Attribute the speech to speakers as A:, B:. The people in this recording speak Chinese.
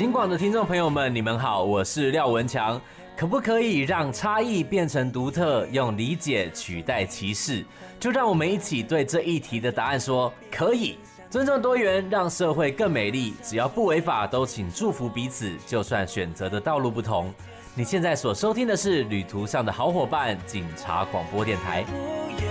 A: 警广的听众朋友们，你们好，我是廖文强。可不可以让差异变成独特，用理解取代歧视？就让我们一起对这一题的答案说可以。尊重多元，让社会更美丽。只要不违法，都请祝福彼此。就算选择的道路不同。你现在所收听的是旅途上的好伙伴——警察广播电台。